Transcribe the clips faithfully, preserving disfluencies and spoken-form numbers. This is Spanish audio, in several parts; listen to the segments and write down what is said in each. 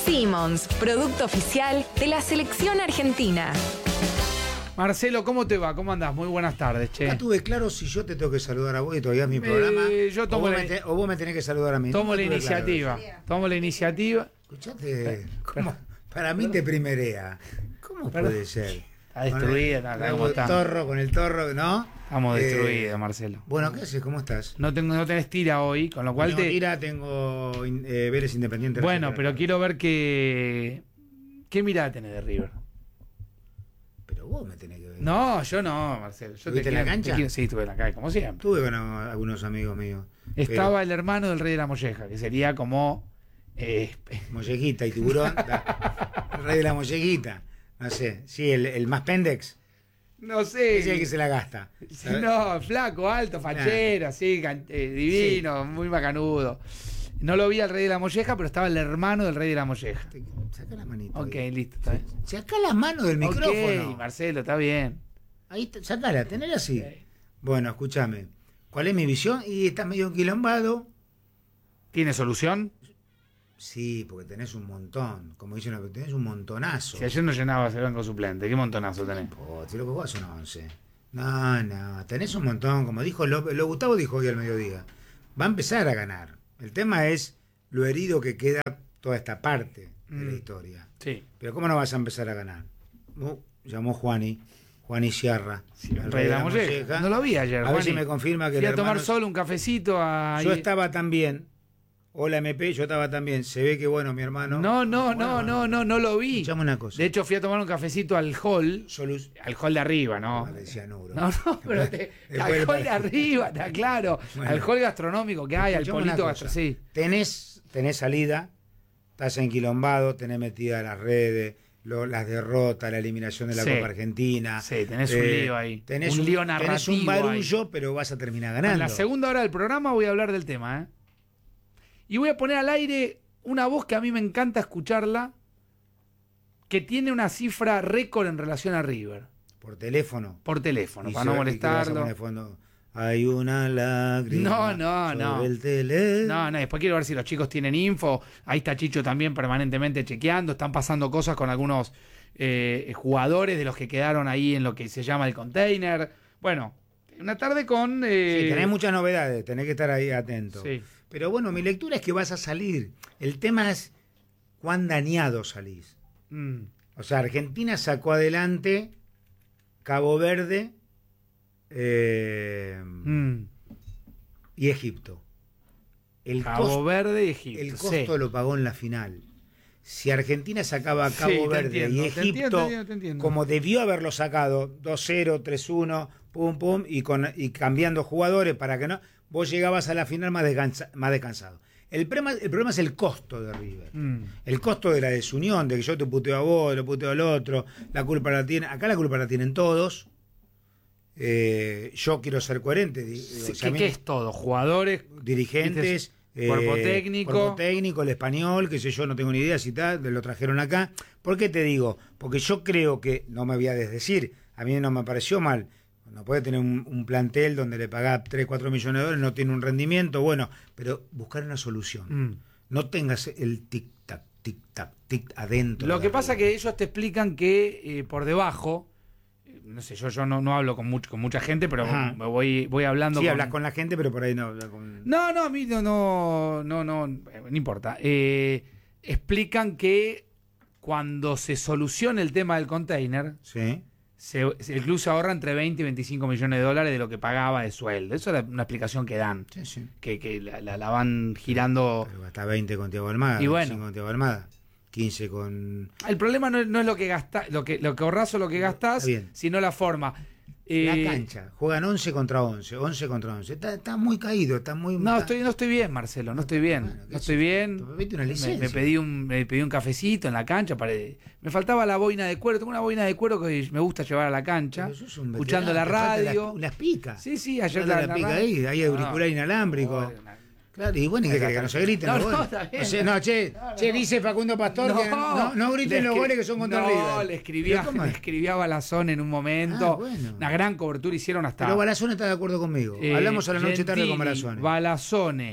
Simmons, producto oficial de la selección argentina. Marcelo, ¿cómo te va? ¿Cómo andás? Muy buenas tardes, che. Nunca tuve claro si yo te tengo que saludar a vos y todavía es mi programa. Eh, yo tomo o, vos la, me te, o vos me tenés que saludar a mí. Tomo Nunca la tuve iniciativa. claro. Tomo la iniciativa. Escuchate, ¿cómo? Para mí te primerea. ¿Cómo Perdón. puede ser? Está destruida, está, con ¿cómo el está? torro, con el torro, ¿no? Estamos Eh, destruidos, Marcelo. Bueno, ¿qué haces? ¿Cómo estás? No tengo, no tenés tira hoy, con lo cual Tengo te. tira, tengo eh, Vélez Independiente. Bueno, Racing. pero quiero ver qué. ¿Qué mirada tenés de River? Pero vos me tenés que ver. No, yo no, Marcelo. Yo ¿Estuviste te en la quiero- cancha? te quiero- sí, estuve en la cancha, como siempre. Estuve con a- algunos amigos míos. Estaba el hermano del Rey de la Molleja, que sería como. Eh, Pero, Molleguita y tiburón. da- el rey de la molleguita. No sé. Sí, el, el más pendex. no sé. Es el que se la gasta. Sí, no, flaco, alto, fachero, así, can- eh, divino, muy macanudo. No lo vi al Rey de la Molleja, pero estaba el hermano del Rey de la Molleja. Te- Saca la manita. Ok, ahí. listo, está bien. Saca la mano del micrófono. Ok, Marcelo, está bien. Ahí, te- sacala, tenela así. Ok. Bueno, escúchame. ¿Cuál es mi visión? Y está medio enquilombado. ¿Tiene solución? Sí, porque tenés un montón. Como dicen, los que tenés un montonazo. Si ayer no llenabas el banco suplente, ¿qué montonazo tenés? Oh, si lo que vos son once. No, no, tenés un montón. Como dijo lo, lo Gustavo dijo hoy al mediodía. Va a empezar a ganar. El tema es lo herido que queda toda esta parte de Mm. la historia. Sí. Pero ¿cómo no vas a empezar a ganar? Uh, llamó Juani, Juani Sierra. Sí, el Rey de la Molleja. No lo vi ayer, A ver Juani. si me confirma que Fui el a tomar hermano- solo un cafecito a... Yo estaba también. Hola M P, yo estaba también. Se ve que bueno, mi hermano. No, no, Bueno, no, no, no, no lo vi. Escuchame una cosa. De hecho, fui a tomar un cafecito al hall, Solus. al hall de arriba, ¿no? Vale, cianuro. No, no, pero te, Después al del hall de partido. arriba, está claro. Bueno. Al hall gastronómico que hay, al Escuchame una polito cosa. gastro, sí. Tenés, tenés salida, estás enquilombado, tenés metida las redes, lo- las derrotas, la eliminación de la Sí. Copa Argentina. Sí, tenés un lío ahí. Tenés Un un, lío tenés un narrativo barullo, pero vas a terminar ganando. En la segunda hora del programa voy a hablar del tema, ¿eh? Y voy a poner al aire una voz que a mí me encanta escucharla, que tiene una cifra récord en relación a River, Por teléfono. por teléfono, Y para no se- y que vas a molestarlo. poner fondo, hay una lágrima. No, no, sobre no. el tele. No, no, después quiero ver si los chicos tienen info. Ahí está Chicho también permanentemente chequeando. Están pasando cosas con algunos eh, jugadores de los que quedaron ahí en lo que se llama el container. Bueno, una tarde con... eh, Sí, tenés muchas novedades, tenés que estar ahí atento. Sí. Pero bueno, mi lectura es que vas a salir. El tema es cuán dañado salís. mm, O sea, Argentina sacó adelante Cabo Verde eh, mm. y Egipto. El, Cabo costo, Verde y Egipto. el sí. costo lo pagó en la final. Si Argentina sacaba a Cabo Sí, te Verde entiendo, y te Egipto, entiendo, te entiendo, te entiendo. como debió haberlo sacado, dos cero, tres uno, pum, pum, y, con, y cambiando jugadores para que no, vos llegabas a la final más, descansa, más descansado. El problema, el problema es el costo de River. Mm. El costo de la desunión, de que yo te puteo a vos, lo puteo al otro, la culpa la tiene, acá la culpa la tienen todos. Eh, yo quiero ser coherente. di- digo, Sí, si ¿Qué, a mí- qué es todo? Jugadores, dirigentes, Cuerpo eh, técnico. cuerpo técnico, el español, que sé yo, no tengo ni idea si tal, lo trajeron acá. ¿Por qué te digo? Porque yo creo que, no me voy a desdecir, a mí no me pareció mal. No puede tener un, un plantel donde le pagás tres, cuatro millones de dólares, no tiene un rendimiento, bueno, pero buscar una solución. Mm. No tengas el tic-tac, tic-tac, tic adentro. Lo de que pasa arriba. que ellos te explican que eh, por debajo, eh, no sé, yo, yo no, no hablo con, mucho, con mucha gente, pero Ajá. me voy, voy hablando Sí, con... hablas con la gente, pero por ahí no. hablas con- No, no, a mí no, no, no, no, eh, no importa. Eh, explican que cuando se solucione el tema del container, Sí. se, se- el club se ahorra entre veinte y veinticinco millones de dólares de lo que pagaba de sueldo. Eso es una explicación que dan, Sí, sí. que, que la, la- la van girando. Pero gasta veinte con Thiago Almada, Y bueno. veinticinco con Thiago Almada, quince con. El problema no, es- no es lo que gastás, lo que, lo que ahorrás o lo que gastás, Está bien. sino la forma. Eh, La cancha, juegan once contra once, once contra once. Está, está muy caído, está muy. No, está- estoy, no estoy bien, Marcelo, no estoy bien. Bueno, ¿qué no estoy sé? bien. Vete una Me, licencia. me pedí un, me pedí un cafecito en la cancha. Para, me faltaba la boina de cuero. Tengo una boina de cuero que me gusta llevar a la cancha. Pero sos un Escuchando la veterano, te faltan radio. Las, las picas. Sí, sí, ayer Falta la- la, la pica radio. ahí, hay auricular No. inalámbrico. Oh, una- Claro, y bueno, ¿y qué querés? Que no se griten No, los no, goles. está bien. O sea, no, che, che, dice Facundo Pastor que no, no griten le los escri- goles que son contra no, River. No, le escribía, Pero ¿cómo le es? escribía a Balazón en un momento. Ah, bueno. Una gran cobertura hicieron hasta. Pero Balazón está de acuerdo conmigo. eh, Hablamos a la noche tarde Gentili, con Balazón. Balazone,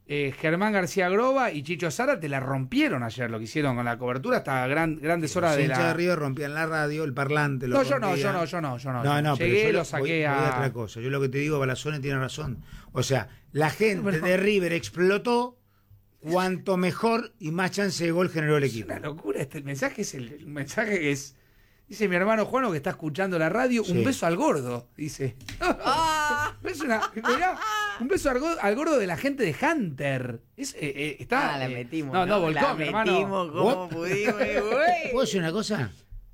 eh, Germán García Groba y Chicho Sara te la rompieron ayer, lo que hicieron con la cobertura hasta gran, grandes horas Los de hinchas la... de River rompían la radio, el parlante lo No, yo no, rompían. yo no, yo no, yo no. No, no, Llegué, pero yo lo lo- saqué voy, a... voy a otra cosa. Yo lo que te digo, Balazone tiene razón. O sea, la gente Pero- de River explotó, cuanto mejor y más chance de gol generó el Es equipo. una locura, este mensaje es el, el mensaje que es... Dice mi hermano Juano que está escuchando la radio, Sí. un beso al gordo, dice. Es una- mirá, un beso al, go- al gordo de la gente de Hunter. Es, eh, eh, está, Ah, la eh, metimos. No, no, volcó, la mi hermano. metimos como What? pudimos, güey. ¿Puedo decir una cosa?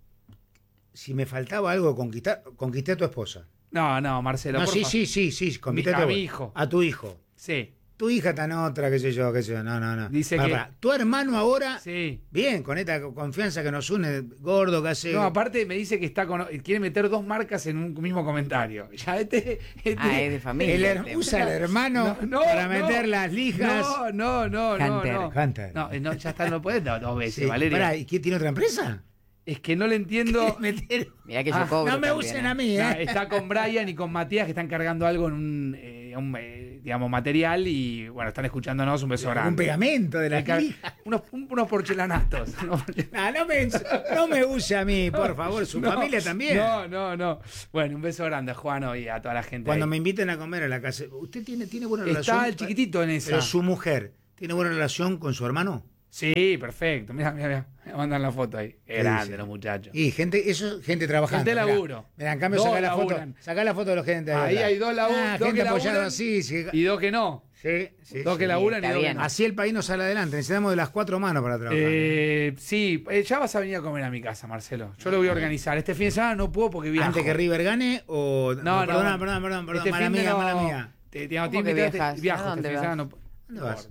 Si me faltaba algo conquistar, conquisté a tu esposa. No, no, Marcelo. No, por sí, favor. sí, sí, sí, conquisté Mi- a tu- mi hijo. A tu hijo. Sí, Tu hija está en otra, qué sé yo, qué sé yo. No, no, no. Dice Pará, que- pará. Tu hermano ahora, sí. bien, con esta confianza que nos une, gordo, que hace. No, aparte me dice que está con, quiere meter dos marcas en un mismo comentario. Ya este, este- Ah, es de familia. El her- este. usa el hermano No, no, para no. meter las lijas. No, no, no, no, Hunter. no. Hunter. No, eh, no, ya está, no puedes dar dos veces, Sí. Valeria. Pará, ¿y quién tiene otra empresa? Es que no le entiendo. Meter- Mirá que yo Ah, cobro. No me también, usen ¿eh? a mí, Nah, ¿eh? está con Brian y con Matías que están cargando algo en un, eh, un, eh, digamos, material y bueno, están escuchándonos. Un beso Un grande. pegamento de la Hay que- lija. unos, un- unos porcelanatos. Unos porche- Ah, no, me, no me use a mí, por favor, su No, familia también. No, no, no. Bueno, un beso grande, Juano, y a toda la gente. Cuando ahí. me inviten a comer a la casa, ¿usted tiene, tiene buena Está relación? el chiquitito en esa. Pero su mujer, ¿tiene buena relación con su hermano? Sí, perfecto. Mira, mira, mira. Me mandan la foto ahí. ¿Qué Es grande dice? los muchachos. Y gente, eso es gente trabajando. Gente de mirá. laburo. Mirá, en cambio, Dos sacá la, foto, laburan. sacá la foto de los gente. de Ahí verdad. hay dos labu- Ah, dos gente que apoyada laburan así. Sí, Y dos que no. sí, sí, Dos que sí. laburan y está dos que bien. no. Así el país no sale adelante. Necesitamos de las cuatro manos para trabajar. Eh, sí, eh, ya vas a venir a comer a mi casa, Marcelo. Yo lo voy a organizar. Este fin de semana no puedo porque viajo. ¿Antes que River gane o...? No, no. Perdón, perdón, perdón, perdón. Este mala fin de mía, no- mala mía. Te, te, te ¿Cómo que invité- viajas? Viajo ¿A este dónde fin de semana. vas? No, ¿Dónde no vas?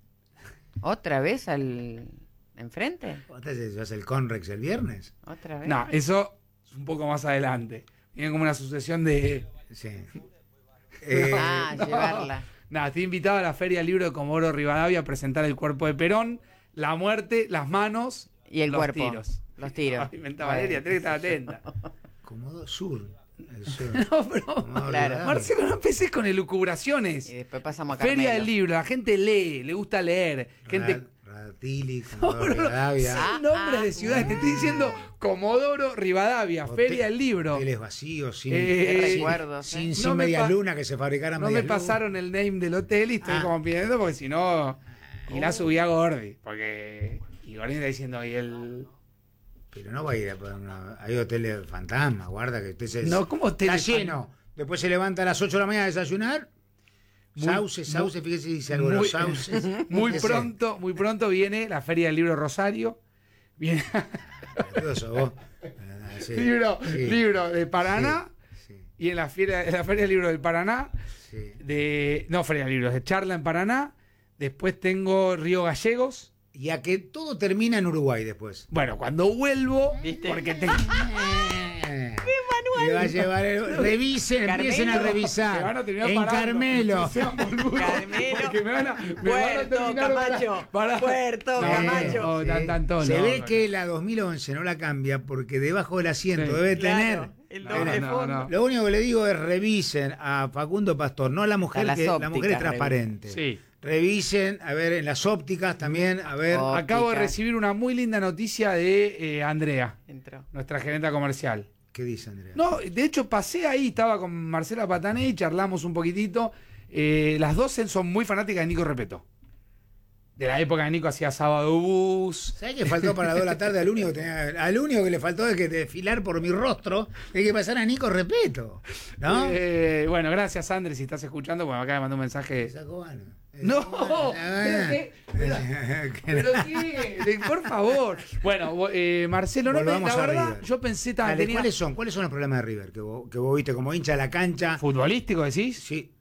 ¿Otra vez al enfrente? ¿Usted vas el Conrex el viernes? ¿Otra vez? No, eso es un poco más adelante. Viene como una sucesión de... Sí. Eh, Ah, llevarla. Nada, estoy invitado a la Feria del Libro de Comodoro Rivadavia a presentar el cuerpo de Perón, la muerte, las manos Y el los cuerpo. tiros. Los tiros. Ay, inventa Valeria, tenés que estar atenta. Comodo Sur. El sur. No, pero... Comodoro Claro. Rivadavia. Marcelo, no empecés con elucubraciones. Y después pasamos a Feria Carmelo. del Libro, la gente lee, le gusta leer. Gente... Ra- Ratili, Comodoro Rivadavia. Ah, Sin nombres ah. de ciudades, te estoy diciendo Comodoro Rivadavia, Hotel- Feria del Libro. Hoteles vacíos, sin, Eh, Qué sin- recuerdos, sin, ¿eh? sin No me medias pa- lunas que se fabricaran No me medias lunas. pasaron el name del hotel y estoy Ah. como pidiendo porque si no. Y la subí a Gordi. Porque. Y Gordi está diciendo, y el. Pero no va a ir a poner una- hay hoteles fantasmas, guarda que usted se... No, ¿cómo hoteles Está lleno. Después se levanta a las ocho de la mañana a desayunar. Muy- Sauce, sauce, fíjese si dice algo de muy- los sauces. Muy Fíjese. pronto, muy pronto viene la Feria del Libro Rosario. Viene Todo eso, vos. Ah, sí, libro, sí, libro de Paraná. sí, Y en la, feria, en la Feria del Libro del Paraná. sí. De, no, Feria del Libro, de Charla en Paraná. Después tengo Río Gallegos. Y a que todo termina en Uruguay después. Bueno, cuando vuelvo, ¿Viste? porque te, Le va a llevar el- revisen, Carmelo. empiecen a me van revisar. a terminar En parando. Carmelo. No sean boludos, Carmelo. porque me van a, me van a Puerto terminar Camacho. para- Puerto No, Camacho. no, Sí. tan- tanto Se no, ve no. que la dos mil once no la cambia porque debajo del asiento Sí. debe Claro, tener. el No, doble no, fondo. no. Lo único que le digo es revisen a Facundo Pastor, no a la mujer, A las que la ópticas, mujer es transparente. Sí. Revisen, a ver, en las ópticas también, a ver. Oh. Acabo de Óptica. recibir una muy linda noticia de eh, Andrea, Entró. nuestra gerenta comercial. ¿Qué dice Andrea? No, de hecho pasé ahí, estaba con Marcela Patané y charlamos un poquitito. Eh, las dos son muy fanáticas de Nico Repeto. De la época que Nico hacía Sábado Bus. ¿Sabes qué faltó para las dos de la tarde? Al único, que tenía- al único que le faltó es que desfilar por mi rostro, hay que pasar a Nico Repeto. ¿No? Eh, bueno, gracias Andrés, si estás escuchando, bueno, acá me mandó un mensaje. Sacó Ana. No, Ah, pero qué, pero qué, de- por favor. Bueno, vo- eh, Marcelo, no me, Volvamos la a verdad, River. yo pensé tan Dale, tenía ¿cuáles son? ¿Cuáles son los problemas de River que vos, que vos viste como hincha de la cancha? futbolístico, decís. Sí.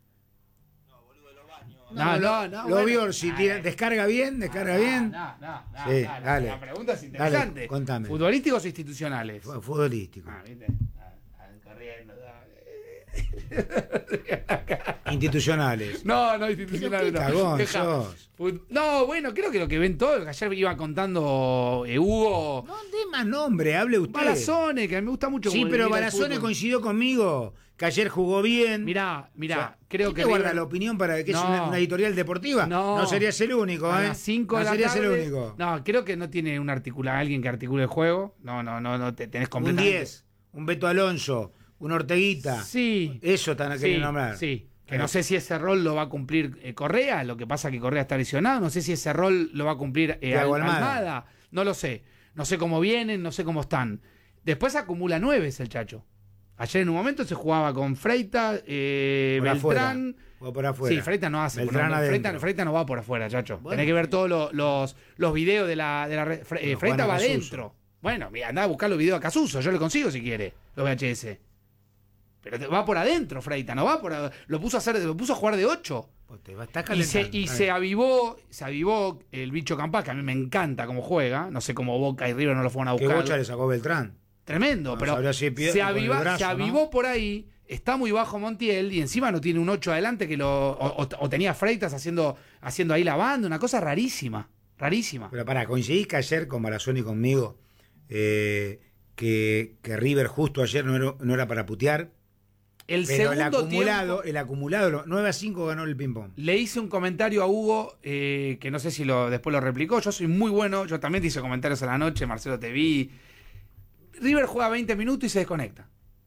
No, no, lo, no, lo bueno. vio, si tira- descarga bien, descarga bien. No, no, no, Sí, no, no, dale. La pregunta es interesante. Dale, contame. ¿Futbolísticos o institucionales? Fu- Futbolístico. Ah, ¿viste? Ah, ah, corriendo, no. Institucionales. No, no, institucionales. Pero no. qué cagón Deja. sos. Fut- No, bueno, creo que lo que ven todos, que ayer iba contando eh, Hugo. No andemos más nombre, hable usted. Balazone, que me gusta mucho. Sí, como pero mira el Balazone fútbol. coincidió conmigo, que ayer jugó bien. Mirá, mirá, O sea, creo ¿quién que te guarda River- la opinión para que No. es una, una editorial deportiva? No. No serías el único, A ¿eh? las cinco no de la serías tarde. el único. No, creo que no tiene un articula, alguien que articule el juego. No, no, no, no te tenés Un completamente. diez, un Beto Alonso, un Orteguita. Sí. Eso están a Sí, querer nombrar. sí. Que no sé si ese rol lo va a cumplir eh, Correa, lo que pasa que Correa está lesionado. No sé si ese rol lo va a cumplir eh, Thiago Al- Almada. Almada. No lo sé. No sé cómo vienen, no sé cómo están. Después acumula nueves el Chacho. Ayer en un momento se jugaba con Freita, eh, Por Beltrán. afuera, o por afuera. Sí, Freita no hace. Beltrán no, adentro. Freita, Freita no va por afuera, Chacho. Bueno. Tenés que ver todos los, los, los videos de la, de la red. Fre- eh, Pero Freita Juan va Acasuso. adentro. Bueno, mira, andá a buscar los videos a Casuso. Yo le consigo si quiere, los V H S. Pero te- va por adentro, Freita, no va por a- lo puso a hacer, lo puso a jugar de ocho. Pues te va- estás Y se, calentando. y se avivó, se avivó el bicho Campás, que a mí me encanta cómo juega. No sé cómo Boca y River no lo fueron a ¿Qué buscar. bocha le sacó Beltrán? Tremendo, No pero sabría si pie- se, con el aviva- brazo, se ¿no? avivó por ahí. Está muy bajo Montiel y encima no tiene un ocho adelante que lo. O, o- o tenía Freitas haciendo, haciendo ahí la banda, una cosa rarísima. Rarísima. Pero pará, coincidís que ayer con Balazone y conmigo eh, que, que River justo ayer no era, no era para putear. El Pero el segundo acumulado, tiempo, el acumulado, nueve a cinco ganó el ping-pong. le hice un comentario a Hugo eh, que no sé si lo después lo replicó. Yo soy muy bueno, yo también te hice comentarios a la noche, Marcelo te vi. River juega veinte minutos y se desconecta.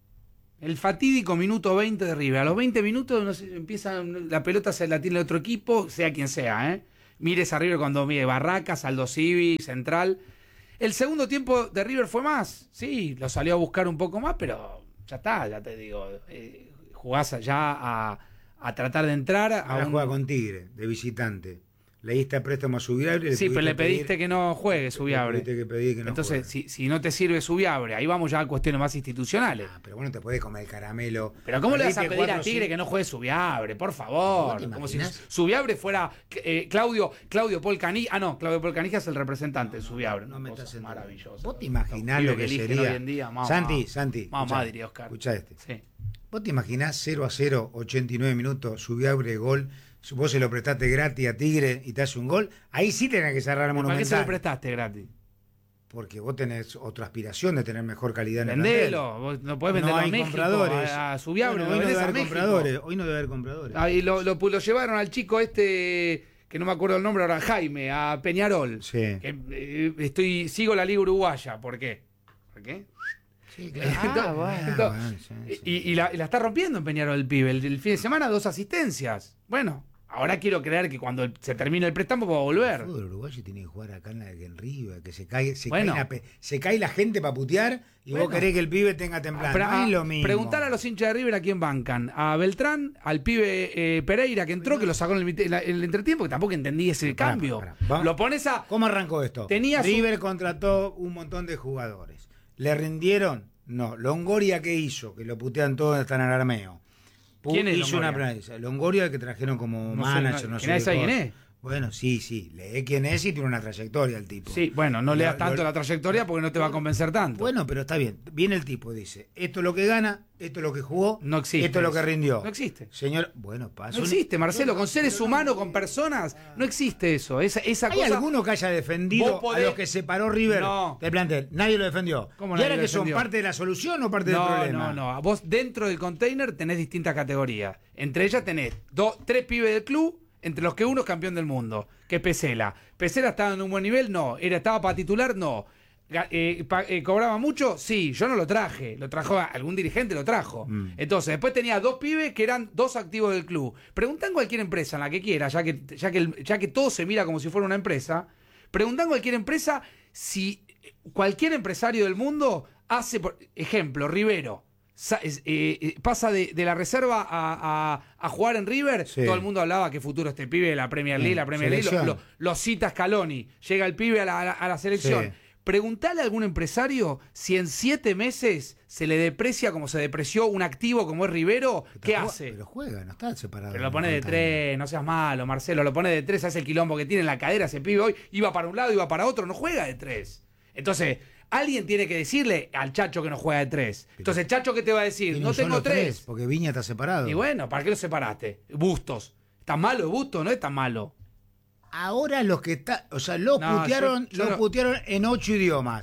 El fatídico minuto veinte de River. A los veinte minutos no sé, empieza, la pelota se la tiene el otro equipo, sea quien sea. ¿eh? Mires a River cuando mide Barracas, Aldo Civi, Central. El segundo tiempo de River fue más. Sí, lo salió a buscar un poco más, pero ya está, ya te digo. Eh, jugás ya a, a tratar de entrar. A Ahora un- juega con Tigre, de visitante. Le diste a préstamo a Subiabre. Sí, pero le pediste que no juegue Subiabre. Le pediste que pedí que no Entonces, juegue. si, si no te sirve Subiabre, ahí vamos ya a cuestiones más institucionales. Ah, pero bueno, te puedes comer el caramelo. Pero ¿cómo le vas a Perdiste pedir a cuatro, Tigre cinco. que no juegue Subiabre? Por favor. ¿Vos te Como si imaginás? Subiabre fuera eh, Claudio Claudio Paul Canija. Ah, no, Claudio Paul Canija es el representante de Subiabre. No me Cosa estás entendiendo. maravillosa. ¿Vos te imaginás Los lo que pibes eligen sería? hoy en día, mamá. Santi, Santi. Mamá, escuchá, diría Oscar. Escuchá este. Sí. ¿Vos te imaginás cero a cero, ochenta y nueve minutos, Subiabre, gol? Vos se lo prestaste gratis a Tigre y te hace un gol. Ahí sí tenés que cerrar el ¿Para qué Monumental. se lo prestaste gratis? Porque vos tenés otra aspiración de tener mejor calidad en el Vendelo. Vos no podés plantel. venderlo No a hay México, compradores. a, a Subiabre. Bueno, lo hoy no vendés debe a haber México. compradores. Hoy no debe haber compradores. Ah, y lo, lo, lo llevaron al chico este, que no me acuerdo el nombre ahora, Jaime, a Peñarol. Sí. Que, eh, estoy, sigo la Liga Uruguaya. ¿Por qué? ¿Por qué? Sí, claro. Ah, bueno. Entonces, bueno, sí, sí. Y, y la, y la está rompiendo en Peñarol el pibe. El, el fin de semana, dos asistencias. Bueno, ahora quiero creer que cuando se termine el préstamo va a El volver. fútbol uruguayo tiene que jugar acá en, la, en River, que se cae, se, Bueno. cae, la, pe- se cae la gente para putear y Bueno. vos querés que el pibe tenga temblando. Pero, No es ah, lo mismo. preguntar a los hinchas de River a quién bancan. A Beltrán, al pibe eh, Pereira que entró, que lo sacó en el, mite- en la- en el entretiempo, que tampoco entendí ese Pará, cambio. pará, pará. Vamos. Lo pones a. ¿Cómo arrancó esto? Tenía su- River contrató un montón de jugadores. ¿Le rindieron? No. Longoria, ¿qué hizo? Que lo putean todos, están en arameo. Pu- ¿Quién es hizo Longoria? una planificación. Longoria, que trajeron como No sé, manager, no- no, que sé. nadie qué sabe cosa. quién es. Bueno, sí, sí. Lee quién es y tiene una trayectoria el tipo. Sí, bueno, no Lo- leas lo- tanto la trayectoria porque no te va a convencer tanto. Bueno, pero está bien. Viene el tipo y dice, esto es lo que gana, esto es lo que jugó, No existe esto es lo que eso. rindió. No existe. Señor, bueno, pasa. No existe, Marcelo, con seres humanos, con personas, no existe eso. Esa, esa ¿Hay cosa. alguno que haya defendido Vos podés- a los que separó River No. del plantel? Nadie lo defendió. ¿Cómo ¿Y nadie ahora lo que son defendió? parte de la solución o parte del No, problema? no, no. Vos dentro del container tenés distintas categorías. Entre ellas tenés dos, tres pibes del club, entre los que uno es campeón del mundo, que es Pesela. ¿Pesela estaba en un buen nivel? No. ¿Era, ¿Estaba para titular? No. Ga- eh, pa- eh, ¿Cobraba mucho? Sí, yo no lo traje. Lo trajo a- algún dirigente, lo trajo. Mm. Entonces, después tenía dos pibes que eran dos activos del club. Preguntá en cualquier empresa, en la que quiera, ya que, ya que, el- ya que todo se mira como si fuera una empresa, preguntá en cualquier empresa si cualquier empresario del mundo hace, por ejemplo, Rivero. sa- es- eh, eh, pasa de, de la reserva a, a- a jugar en River, Sí. todo el mundo hablaba que futuro este pibe de la Premier League, Sí, la Premier League, lo, selección. lo- lo cita Scaloni, llega el pibe a la, a la- a la selección. Sí. Preguntale a algún empresario si en siete meses se le deprecia como se depreció un activo como es Rivero, Pero ¿qué juega- hace? Pero juega, no está separado. Pero lo en pone de container. tres, no seas malo, Marcelo, lo pone de tres, hace el quilombo que tiene en la cadera ese pibe hoy, iba para un lado, iba para otro, no juega de tres. Entonces, alguien tiene que decirle al Chacho que no juega de tres. Entonces, Chacho, ¿qué te va a decir? Tiene No un tengo solo tres. porque Viña está separado. Y bueno, ¿para qué lo separaste? Bustos. ¿Está malo Bustos? No es tan malo. Ahora los que está, o sea, lo No, putearon, yo- yo lo no- putearon en ocho idiomas.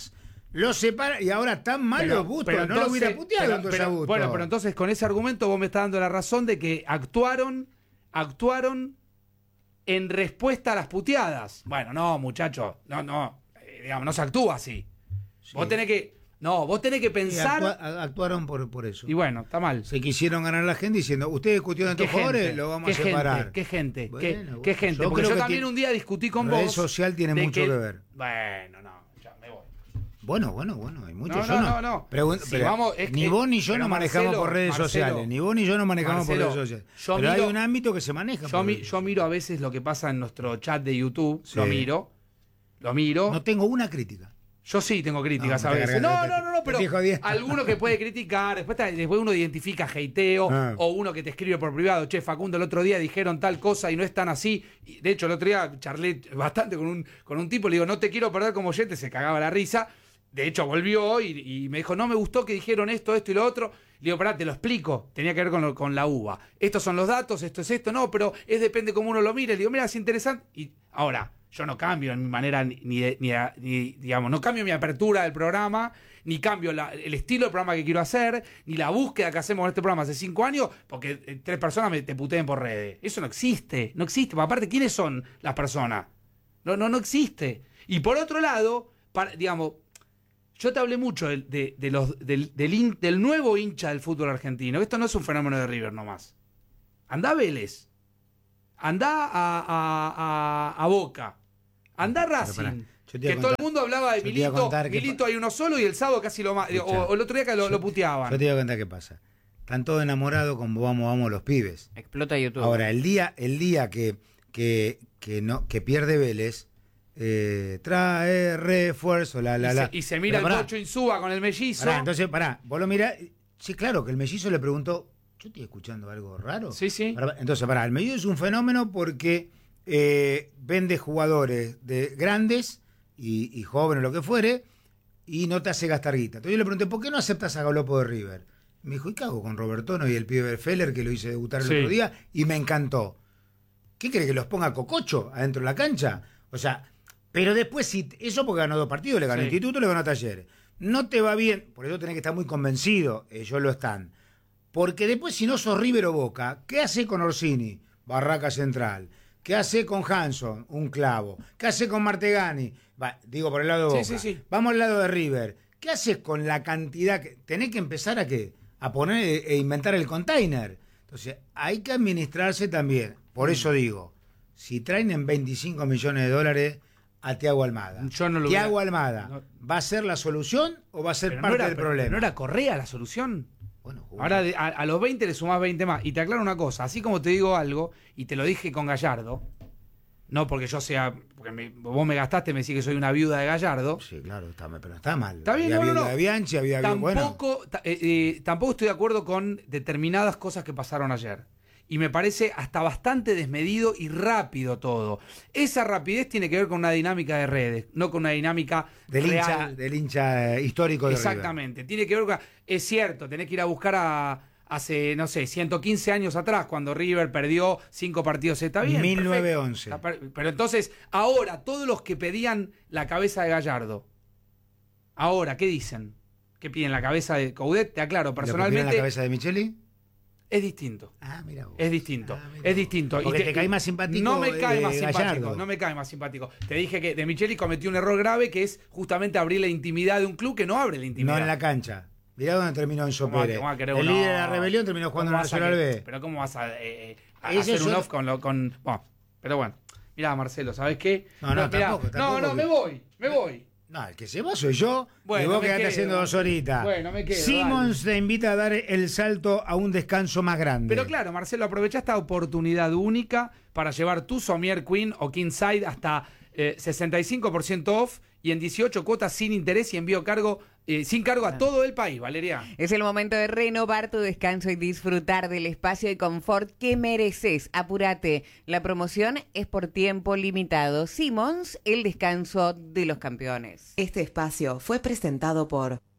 Lo separa y ahora tan mal Pero- los Bustos, pero no lo hubiera entonces- puteado pero- entonces pero- a Bustos. Bueno, pero entonces con ese argumento vos me estás dando la razón de que actuaron, actuaron en respuesta a las puteadas. Bueno, no, muchachos, no, no, eh, digamos, no se actúa así. Sí. Vos tenés que, no, vos tenés que Sí, pensar. actua- a- actuaron por, por eso. Y bueno, está mal. Se quisieron ganar a la gente diciendo, ustedes cuestionan a ¿Qué estos jugadores, gente? lo vamos ¿Qué a separar. gente? ¿Qué gente? Bueno, ¿Qué, bueno, qué gente? yo Porque creo yo que también tiene- un día discutí con red vos. social tiene de mucho que ver. Bueno, no, ya me voy. Bueno, bueno, bueno, hay muchos. No, yo no, no, no. Pregun- Si pero vamos, es ni que- vos ni yo pero nos manejamos Marcelo, por redes Marcelo, sociales. Ni vos ni yo nos manejamos Marcelo, por redes sociales. yo Pero miro- hay un ámbito que se maneja. Yo, por mi- redes yo miro a veces lo que pasa en nuestro chat de YouTube. Sí. Lo miro. Lo miro. No tengo una crítica. Yo sí tengo críticas No, a me veces. cargas, No, te- no, no, no, te pero estoy jodiendo. alguno que puede criticar, después, ta- después uno identifica hateo, Ah. o uno que te escribe por privado, che, Facundo, el otro día dijeron tal cosa y no es tan así. Y, de hecho, el otro día charlé bastante con un, con un tipo, le digo, no te quiero perder como oyente, se cagaba la risa. De hecho, volvió y, y me dijo, no me gustó que dijeron esto, esto y lo otro. Le digo, pará, te lo explico. Tenía que ver con, lo- con la uva. Estos son los datos, esto es esto, no, pero es depende cómo uno lo mire. Le digo, mira, es interesante. Y ahora, yo no cambio en mi manera, ni, ni, de- ni, a- ni, digamos, no cambio mi apertura del programa, ni cambio la- el estilo del programa que quiero hacer, ni la búsqueda que hacemos en este programa hace cinco años, porque eh, tres personas me te puteen por redes. Eso no existe, no existe. Aparte, ¿quiénes son las personas? No, no, no existe. Y por otro lado, para- digamos, yo te hablé mucho de, de- de los, del, del, hin- del nuevo hincha del fútbol argentino. Esto no es un fenómeno de River nomás. Andá a Vélez. Andá a, a- a- a Boca. Andá a Pero Racing. pará, yo te Que iba a todo el contar- mundo hablaba de yo te iba a Milito. contar que Milito pa- hay uno solo y el sábado casi lo ma- Escuchá, o, o el otro día que lo, yo- lo puteaban. Yo te voy a contar qué pasa. Están todos enamorados como vamos, vamos los pibes. Explota YouTube. Ahora, el día, el día que, que, que no, que pierde Vélez, eh, trae refuerzo, la, la, y, la. se, y se mira Pero el pará, Pocho Insúa con el mellizo. pará, entonces, pará, vos lo mirás. Sí, claro, que el mellizo le preguntó, ¿yo estoy escuchando algo raro? Sí, sí. Pará, entonces, pará, el mellizo es un fenómeno porque eh, vende jugadores de grandes y, y jóvenes, lo que fuere, y no te hace gastar guita. Entonces yo le pregunté, ¿por qué no aceptas a Galopo de River? Me dijo, ¿y qué hago con Robertono y el pibe Feller que lo hice debutar el Sí. otro día? Y me encantó. ¿Qué cree que los ponga Cococho adentro de la cancha? O sea, pero después, si eso porque ganó dos partidos, le ganó Sí. Instituto, le ganó Talleres. No te va bien, por eso tenés que estar muy convencido, ellos lo están. Porque después, si no sos River o Boca, ¿qué hace con Orsini? Barraca central. ¿Qué hace con Hanson? Un clavo. ¿Qué hace con Martegani? Va, digo por el lado de Boca. Sí, sí, sí. Vamos al lado de River. ¿Qué haces con la cantidad? Que... Tenés que empezar a qué? A poner e inventar el container. Entonces, hay que administrarse también. Por Mm. eso digo, si traen en veinticinco millones de dólares a Tiago Almada. Yo no lo Tiago hubiera- Almada, no. ¿va a ser la solución o va a ser Pero no parte era- del pero- problema? ¿No era Correa la solución? Bueno, jugó. Ahora de- a, a los veinte le sumás veinte más. Y te aclaro una cosa, así como te digo algo, y te lo dije con Gallardo, no porque yo sea, porque me- vos me gastaste, me decís que soy una viuda de Gallardo. Sí, claro, está, pero está mal. Está bien, había no, no, habido no. de Bianchi, había habido, bueno. Tampoco, ta- eh, eh, tampoco estoy de acuerdo con determinadas cosas que pasaron ayer. Y me parece hasta bastante desmedido y rápido todo. Esa rapidez tiene que ver con una dinámica de redes, no con una dinámica Del hincha, real. del hincha eh, histórico de River. Exactamente. Tiene que ver con. Es cierto, tenés que ir a buscar a. Hace, no sé, ciento quince años atrás, cuando River perdió cinco partidos. Está bien. mil novecientos perfecto. once. Está per- Pero entonces, ahora, todos los que pedían la cabeza de Gallardo, ahora, ¿qué dicen? ¿Qué piden la cabeza de Coudet? Te aclaro, ¿Lo que tiene personalmente. la cabeza de Micheli? Es distinto. Ah, mira vos. Es distinto, Ah, mira es vos. distinto. Y Porque te cae más simpático, No me cae eh, más simpático, Gallardo. no me cae más simpático. Te dije que De Micheli cometió un error grave que es justamente abrir la intimidad de un club que no abre la intimidad. No en la cancha. Mirá dónde terminó Enzo ¿Cómo va- Pérez. cómo va a querer El uno? líder de la rebelión terminó jugando en ¿Cómo vas a Nacional que- B. Pero ¿cómo vas a, eh, a Ese hacer es un otro- off con... Lo, con bueno, pero bueno. Mirá, Marcelo, ¿sabes qué? No, no, mirá, tampoco, No, tampoco no, que- me voy, me voy. No, el que se va soy yo. Bueno, y vos me quedaste quedo, haciendo dos horitas. Bueno, me quedo, Simmons te invita a dar el salto a un descanso más grande. Pero claro, Marcelo, aprovecha esta oportunidad única para llevar tu Somier Queen o King Side hasta eh, sesenta y cinco por ciento off y en dieciocho cuotas sin interés y envío cargo eh, sin cargo a todo el país, Valeria. Es el momento de renovar tu descanso y disfrutar del espacio y confort que mereces. Apúrate. La promoción es por tiempo limitado. Simmons, el descanso de los campeones. Este espacio fue presentado por